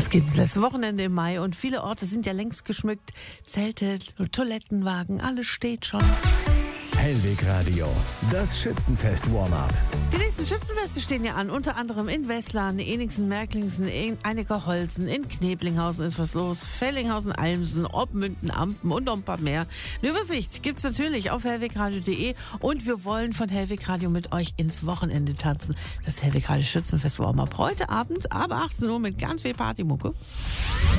Es geht ins letzte Wochenende im Mai und viele Orte sind ja längst geschmückt. Zelte, Toilettenwagen, alles steht schon. Hellweg Radio, das Schützenfest-Warm-up. Die nächsten Schützenfeste stehen ja an, unter anderem in Westland, Eningsen, Märklingsen, in Einigerholzen, in Kneblinghausen ist was los, Fellinghausen, Almsen, Obmünden, Ampen und noch ein paar mehr. Eine Übersicht gibt's natürlich auf hellwegradio.de und wir wollen von Hellweg Radio mit euch ins Wochenende tanzen. Das Hellweg Radio Schützenfest Warm-up heute Abend ab 18 Uhr mit ganz viel Partymucke.